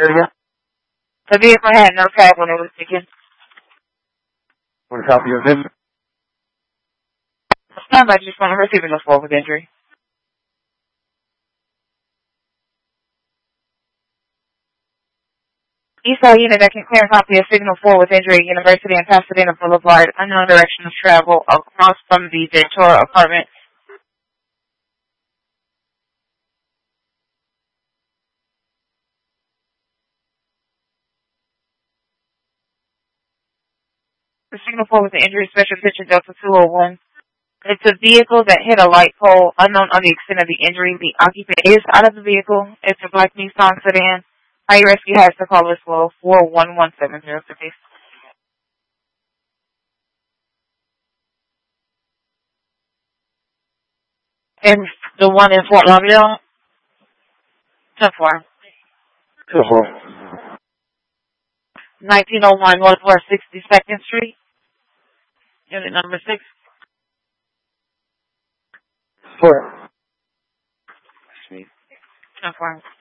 area? The vehicle had no tag when it was taken. What copy of it? Somebody just want to receive a fall with injury. Eastside unit that can clear a copy of Signal 4 with injury, University and Pasadena Boulevard, unknown direction of travel across from the Ventura apartment. The Signal 4 with the injury, special attention Delta 201. It's a vehicle that hit a light pole, unknown on the extent of the injury. The occupant is out of the vehicle. It's a black Nissan sedan. Fire rescue has to call as well, 41170, please. And the one in Fort Lauderdale? 10-4. 1901 Northwest 62nd Street. Unit number 6. 4. 10-4.